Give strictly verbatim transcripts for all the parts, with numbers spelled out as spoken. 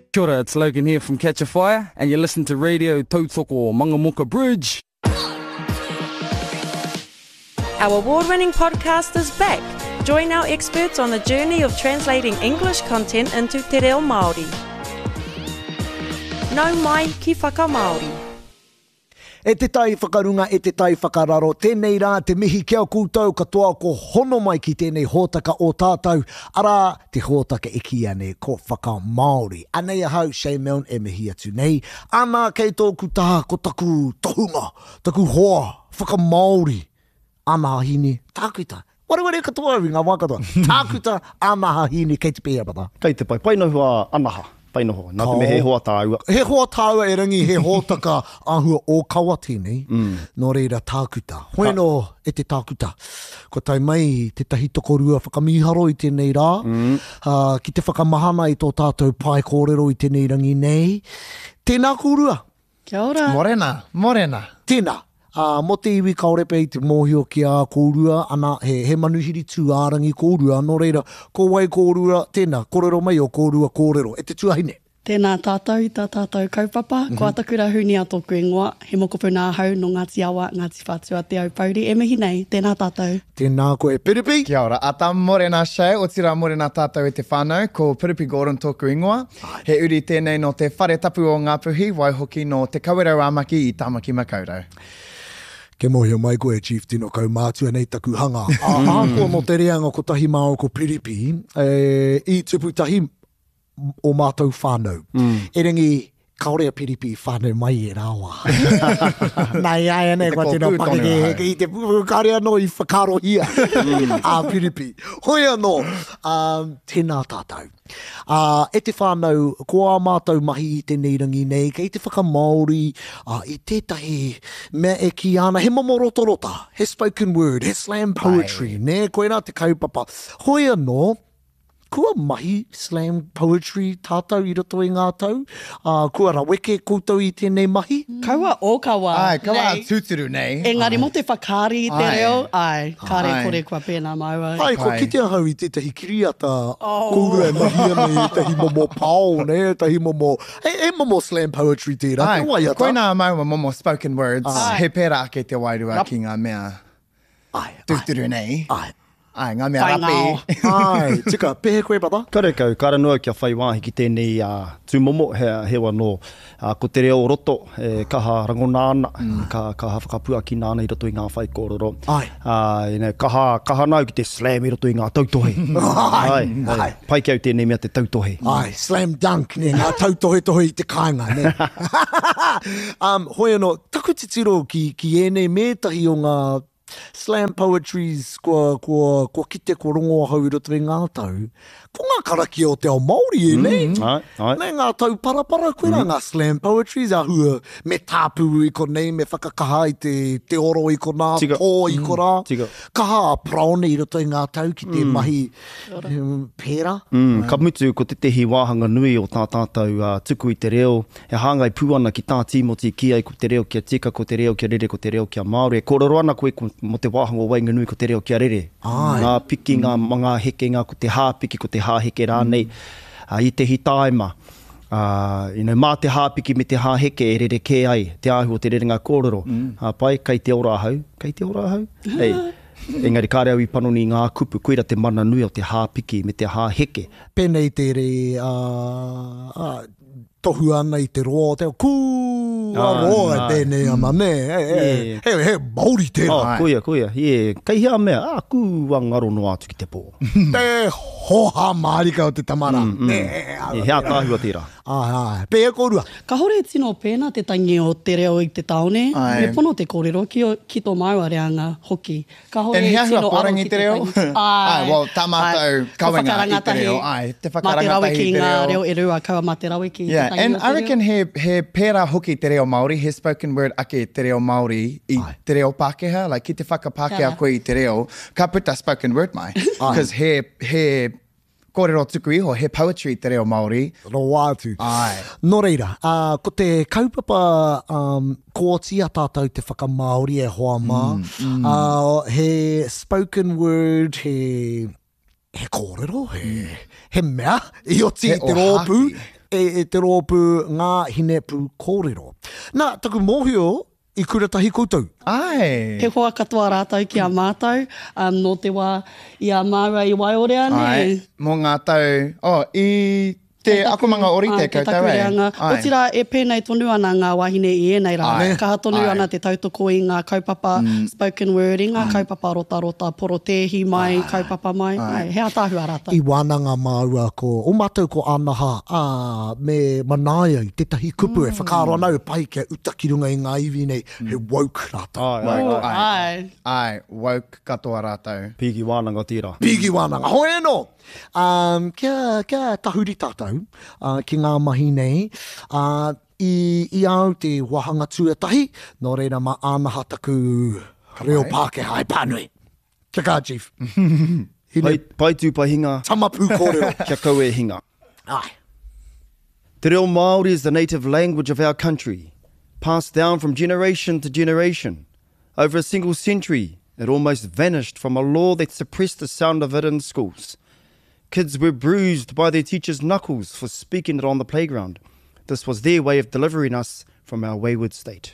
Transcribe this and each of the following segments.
Kia ora, it's Logan here from Catch a Fire, and you listen to Radio Tautoko Mangamuka Bridge. Our award-winning podcast is back. Join our experts on the journey of translating English content into te reo Māori. Nau mai ki whakamaori. E te tai whakarunga, e te tai whakararo, tēnei rā te mihi kia koutou katoa ko hono mai ki tēnei hōtaka o tātou. Ara, te hōtaka e ki ane ko whakamaori. Anei ahau, Shay Milne e mihi atu nei. Ana kei tōku taha ko taku tohunga, taku hoa, whakamaori. Ana hini, tākuta. Wareware katoa ringa wakatoa. Tākuta, ana hini, kei te pēa bata. Kei te pai, painohua anaha. Painoho, nā te me he hoa tāua. He hoa tāua e rangi he hōtaka ahua o kawa tēnei. Mm. Nō reira tākuta. Hoi no e te tākuta. Ko tai mai te tahi tokorua whakamiharo i tēnei rā. Mm. Uh, ki te whakamahana i tō tātou pai kōrero i tēnei rangi nei. Tēnā kōrua. Kia ora. Morena, morena. Tēnā. Uh, mo te iwi kaorepe i te mōhio ki a kōrua, ana he, he manuhiri tū ārangi kōrua, no reira, ko wai kōrua, tēnā, kōrero mai o kōrua kōrero, e te tuahine. Tēnā tātou, tā tātou kaupapa, mm-hmm. Ko ataku rā huni a tōku ingoa, he moko puna hau no Ngāti Awa, Ngāti Whātua te au pauri, e mihi nei, tēnā tātou. Tēnā koe, Piripi. Kia ora, ata morena Shay, o tira morena tātou e te whānau, ko Piripi Gordon tōku ingoa. Ai. He uri tēnei no te whare tapu o Ngāpuhi, wai hoki no te kawerau amaki i Tāmaki Makaurau. Ke mohio mai koe, Chief Tino Kaumātua nei taku hanga. A ko no te reanga ko tahi māo ko Piripi, e, i tupu tahi o mātou whānau. Mm. E ringi kaorea Piripi whānau mai e rāwa. Nai ai ane kua tēnā pakeke heke i te pupu karea no i whakarohia. A Piripi. Hoi anō, um, tēnā tātou. Uh, e te whānau, ko a mātou mahi i tēnei rangi nei, kei te whakamaori, uh, i tētahi mea e ki ana, he momo rotorota, he spoken word, he slam poetry, Ai. Ne, koe rā te kaupapa. Hoi anō, kua mahi slam poetry tātou i roto i ngā tau, uh, kua raweke koutou i tēnei mahi. Kaua o kaua. Ai, kaua nei. tūturu nei. Engari mo te whakari i te Ai. reo, ai, kare Ai. kore kua pēnā maua. Ai, ko Ai. kite ahau i tētahi kiriata oh. Kōrua e mahi ana i tahi momo pao, ne, tahi momo, e, e momo slam poetry tērā, Ai, te waiata. koe nā maua momo spoken words, Ai. he pēra ake te wairua ki ngā mea Ai, tūturu nei. ai. Ai, ngā mea Whai rapi. Ai, tika, pehe koe bata? Kare kau, kara noa kia whai wāhi ki tēnei uh, tūmomo he, hewa no. Uh, ko te reo roto, e, kaha rangona mm. ka, kaha whakapua ki nāna i roto i ngā whai kōrero. Ai. Uh, ine, kaha, kaha nau ki te slam i roto i ngā tautohe. Ai, ai, ai. ai. Pai ki au tēnei mea te tautohe. Ai, slam dunk, ne, ngā tautohe tohe i te kāinga, ne. um, hoi anō, taku te tiro ki, ki ēnei mētahi o ngā slam poetries kua, kua, kua kite ko rongo hau i roto i ngā tau. Ko ngā karaki o te ao Māori e, ne? Mm, ai, ai. Ne, ngā tau parapara koe mm. ngā slam poetries a hua me tāpū i ko nei, me whakakaha i te, te oro i ko nā, Tika. pō i ko rā. Tika. Kaha a praone i roto i ngā tau ki te mm. mahi um, pēra. Mm, ka mutu ko te tehi wāhanga nui o tā tātou uh, tuku i te reo. He hāngai pūana ki tā tīmoti ki ai ko te reo kia tika, ko te reo kia rere, ko te reo kia Māori. E kōrero ana koe ko, mo te wāhanga o wainga nui ko te reo kia rere. Ai. Ngā piki, ngā mga heke, ngā ko te hāpiki, ko te hāheke rānei. Uh, I te hitaima. Uh, you know, mā te hāpiki me te hāheke e rere kē ai, te āhu o te rerenga kōrero. Mm. Uh, pai, kei te ora hau. Kei te ora hau? Hei. Engari kāre au i panoni ngā kupu, koira te mana nui o te hāpiki me te hāheke. Pēnei te re, uh, uh, tohu ana i te roa, te kū, a Ah, roa e ah. tēnei ana, ne, he, he, Yeah. he, he, Māori tēnā. Oh, kuia, kuia. Yeah. Kei hea mea, ah, kū a ngaro no atu ki te pō. Te hoha mārika o te tamara. Mm, mm. Ne, E hea tāhua tira. ai, ai, pēa kōrua. Ka hore tino pēnā te tangi o te reo i te taone, Ai. me pono te kōrero ki, o, ki tō maua reanga hoki. Ka hore En hea hua tino aro porangi ki te reo? tangi. Ai, well, tā mātou Ai. kawenga Te i te reo. Ai, te whakarangatahi Mate rawe ki te ngā reo. reo e rua, kaua mate rawe ki Yeah, te tangi and o te I reo. reckon he, he pēra hoki te reo Māori, he spoken word ake te reo Māori i Ai. te reo Pākehā, like ki te whakapākehā Kia. koe i te reo, ka puta spoken word mai. Because he, he kōrero tuku iho, he poetry te reo Māori. Ro atu. Ai. Nō reira, uh, ko te kaupapa um, kōtia tātou te whakamaori e hoa mā. Mm, mm. Uh, he spoken word, he, he kōrero, he, he mea, i oti He i te ohaki. rōpū. e, e te rōpū ngā hine pū kōrero. Nā, taku mōhio i kura tahi koutou. Ai. He hoa katoa rātou ki a mātou, um, no te wā i a māua i waiora ne. Ai. Mō ngā tau, oh, i te akumanga ori te koutou e. O tira e pēnei tonu ana ngā wahine i enei rā. Ai. Ka tonu Ai. ana te tautoko i ngā kaupapa mm. spoken word, i ngā mm. kaupapa rota-rota, porotehi mai, ai. Kaupapa mai. Ai. Ai. He atahua rātou. I wānanga māua ko, o mātou ko anaha, ā, me manaia i tetahi kupu mm. e whakaaro anau pai kia utakirunga i ngā iwi nei, mm. he woke rātou. Ai, Woke, Oh, ai. ai. Ai, woke katoa rātou. Piki wānanga tira. Pigi wānanga. Hoi anō! Um, kia, kia tahuri tātou, uh, ki ngā mahi nei, uh, i, i au te wahanga tuatahi, nō reira ma ānaha taku reo Pākehā hai pānui. Kia kā, Chief? Pai, pai tū pai hinga, Tamapū kōrero. kia kau e hinga. Ai. Te reo Māori is the native language of our country, passed down from generation to generation. Over a single century, it almost vanished from a law that suppressed the sound of it in schools. Kids were bruised by their teachers' knuckles for speaking it on the playground. This was their way of delivering us from our wayward state.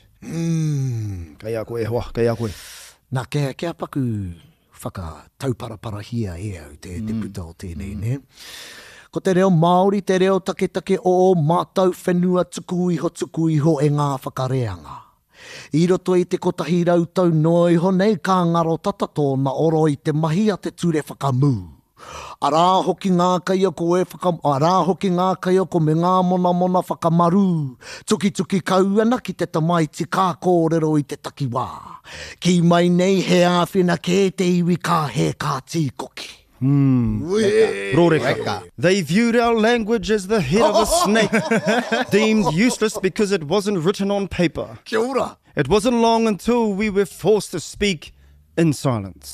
Mm. Kei a koe hoa, kei a koe. Nā kia, kia paku whaka tauparapara hia e au te, te puta o tēnei, mm. ne? Ko te reo Māori, te reo take-take o mātou whenua tuku iho tuku iho e ngā whakareanga. I roto i te kotahi rautau no iho nei ka ngaro tata tōna oro i te mahi a te ture whakamū. Arā hoki ngā kaiako e whakam... Arā hoki ngā kaiako me ngā mona mona whakamaru. Tuki tuki kauana ki te tamaiti kā kōrero i te takiwā. Ki mai nei he āwhina ke te iwi kā he kā tīkoki. Mm. Rōreka. They viewed our language as the head of a snake, deemed useless because it wasn't written on paper. Kia ora. It wasn't long until we were forced to speak in silence.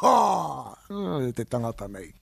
Oh, te tangata nei.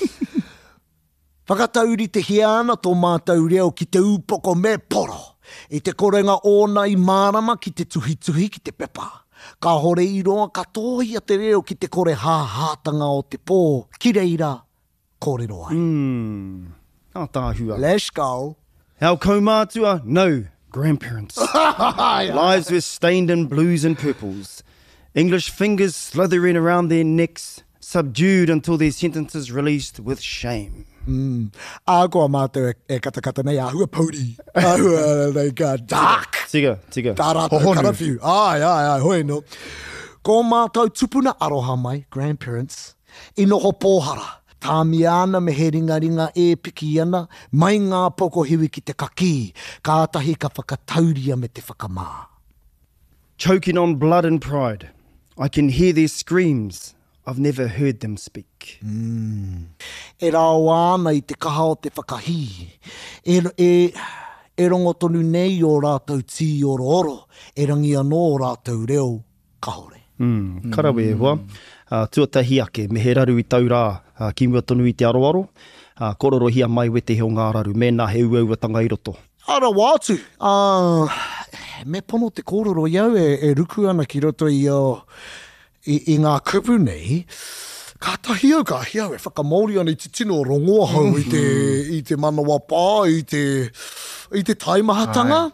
Whakatauri te hiana tō mātou reo ki te upoko me poro. I te korenga ōna i mārama ki te tuhi tuhi ki te pepa. Ka hore i roa katohi a te reo ki te kore hāhātanga o te pō. Ki reira, kōrero ai. Mm. Ah, tāhua. Let's go. Our kaumātua, no grandparents. Lives were stained in blues and purples. English fingers slithering around their necks, subdued until their sentences released with shame. Mm. Ākoa mātou e, e katakata nei, āhua pauri. Āhua nei ka dark. Tika, tika. Tā rātou karawhiu. Ai, ai, ai, hoi no. Ko mātou tupuna aroha mai, grandparents, i noho pōhara. Tāmi ana me he ringa ringa e piki ana, mai ngā poko hiwi ki te kaki, kātahi ka whakatauria me te whakamā. Choking on blood and pride, I can hear their screams. I've never heard them speak. Mm. E rao ana i te kaha o te whakahi. E, e, e rongo tonu nei o rātou tī oro oro, e rangi anō o rātou reo kahore. Mm. Karawe e hoa. Uh, tuatahi ake, me he raru i tau rā, uh, ki mua tonu i te aroaro, uh, kororo hia mai wete he o ngā raru, mēnā he uauatanga i roto. Ara wātu, uh, me pono te kōrero iau e, e ruku ana ki roto i, uh, i, i ngā kupu nei, ka tahi au ka hiau e whakamauri ana i te tino rongoa hau i te, i te manawa pā, i te, i te taimahatanga.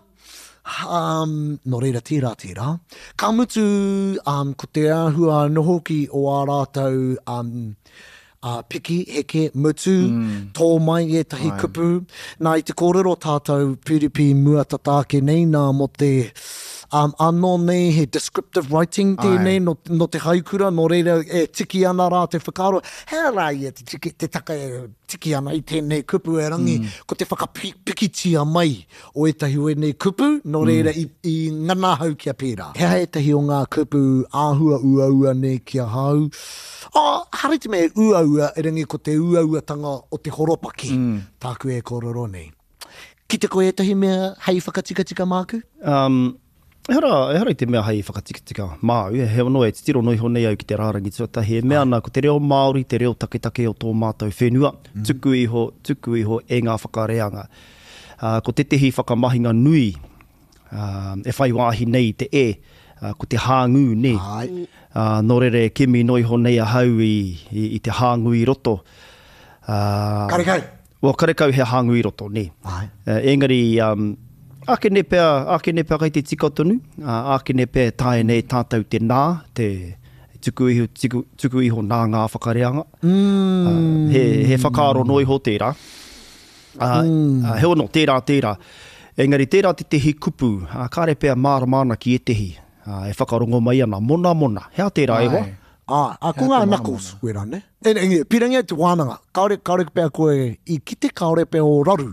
Um, no reira tērā tērā. Ka mutu um, ko te āhua noho ki o ā rātou um, uh, piki, heke, mutu, mm. tō mai e tahi Ai. Kupu. Nā i te kōrero tātou piripi muatatāke nei nā mo te um, anō nei he descriptive writing tēnei no, no te haikura, no reira e tiki ana rā te whakaaro. He rā i e te, tiki, te taka e tiki ana i tēnei kupu e rangi, mm. ko te whakapikitia mai o etahi o nei kupu, no reira mm. i, i ngana hau kia pērā. Hea etahi o ngā kupu āhua ua-ua nei kia hau. Oh, hare te me ua-ua e rangi ko te ua-uatanga o te horopaki. Mm. Tāku e kōrero nei. Ki te koe etahi mea hei whakatika-tika māku? Um, e hara, e hara i te mea hei whakatika-tika māu, e he ono e te tiro noi honei au ki te rārangi tuatahi. E mea ana ko te reo Māori, te reo take-take o tō mātou whenua, mm. tuku iho, tuku iho e ngā whakareanga. Uh, ko te tehi whakamahinga nui, uh, e whai wāhi nei te e, uh, ko te hāngu ne. Uh, no rere kemi noi honei a hau i, i, i te hāngu i roto. Uh, Kare kai. Wa karekau he hangu i roto, ne. Ai. Uh, engari, um, ake ne pēr, ake ne pēr kai te tikotonu, uh, ake ne pēr tae nei tātou te nā, te tuku iho, tuku, tuku iho nā ngā whakareanga. Mm. Uh, he, he whakaaro noi ho tērā. Uh, mm. uh, he ono, tērā, tērā. Engari, tērā te tehi kupu, uh, kāre pēr māra mana ki e tehi. Uh, e whakarongo mai ana, mona mona. Hea tērā e wa? Ah, a ko ngā knuckles, koe rā, ne? E, e, pirangia te wānanga, kaore, kaore pēr koe, i kite kaore pēr o raru.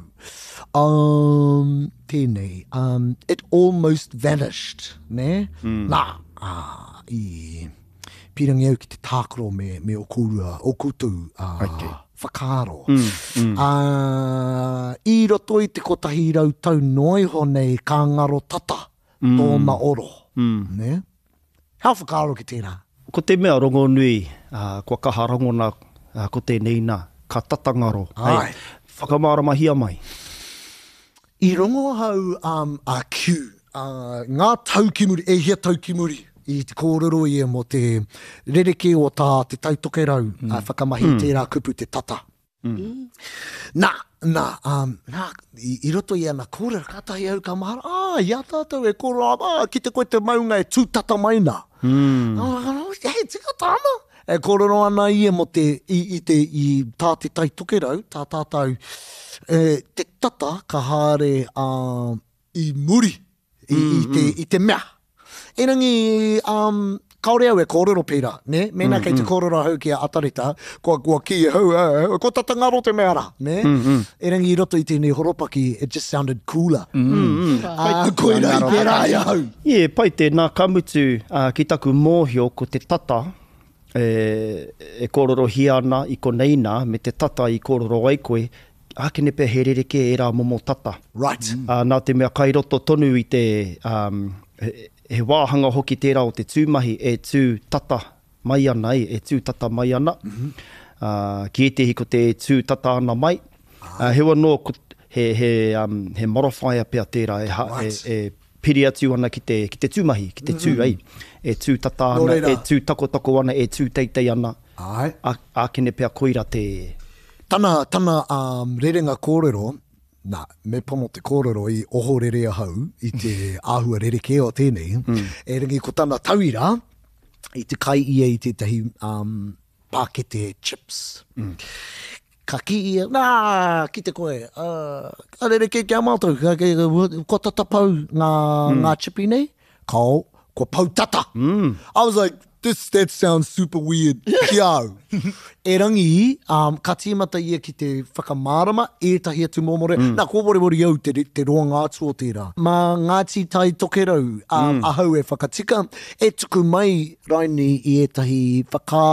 Um, tēnei, um, it almost vanished, ne? Mm. Nā, ah, i pirangia au ki te tākaro me, me o kūrua, o kūtu, uh, okay. Whakaaro. Mm, mm. Uh, I roto i te kotahi rau tau noi honei ka ngaro tata, mm. tōna oro, Mm. ne? Hau whakaaro ki tērā? Ko te mea rongo nui, uh, kua kaha rangona, uh, ko te neina, ka tatangaro. Ai. Whakamārama hia mai. I rongo hau um, a Q, uh, ngā taukimuri, e hia taukimuri, i te kōrero ia mo te rereke o tā te tautoke rau, mm. a whakamahi mm. tērā kupu te tata. Mm. Nā, nā, um, nā, i, i roto i ana kōrero, kātahi au ka mahara, ah, ia tātou e kōrero, ah, ki te koe te maunga e tūtata maina. Mm. Ah, hei, tika tāma. E kōrero ana ia mo te, i, i te, i tā te taitoke rau, tā tātou, e, te tata ka haere uh, i muri, i, mm, i, te, mm. i te mea. Enangi, um, kaore au e kōrero pēra, ne? Mēnā mm, kei te mm. kōrero hau ki a atarita, kua, kua ki e hau, uh, ko tata ngaro te mea ra, ne? Mm, mm. Enangi i roto i tēnei horopaki, it just sounded cooler. Mm, mm. Uh, koe rā i pēra i hau. Yeah, pai te nā kamutu uh, ki taku mōhio ko te tata, e, e kōrero hi ana i ko neina, me te tata i kōrero ai koe, ake ne pē he rereke e rā momo tata. Right. Uh, nā te mea kai roto tonu i te... Um, he, he wāhanga hoki tērā o te tūmahi e tū tata mai ana, e tū tata mai ana. Mm-hmm. Uh, ki e tehi ko te tū tata ana mai. Uh, he wano, he, he, um, he morowhaia pia tērā, e, ha, right. e, e piri atu ana ki te, ki te tūmahi, ki te tū, mm-hmm. ei. E tū tata ana, no e tū tako tako ana, e tū teitei ana. Ai. A, a kene pia koira te... Tana, tana um, rerenga kōrero, nā, me pono te kōrero i oho rerea hau, i te āhua rereke o tēnei, mm. e ringi ko tana tauira, i te kai ia i te tahi um, pākete chips. Mm. Ka ki ia, nā, ki te koe, uh, ka rereke kia mātou, ka, ka, ko tata pau ngā, mm. ngā chipi nei, kau, ko pau tata. Mm. I was like, this, that sounds super weird. Kia au. E rangi, um, ka tīmata ia ki te whakamārama, e tahi atu mōmore. Mm. Nā, kōmore au te, te roa ngātu o tērā. Mā ngāti tai tokerau, um, mm. ahau e whakatika, e tuku mai raini i e tahi whaka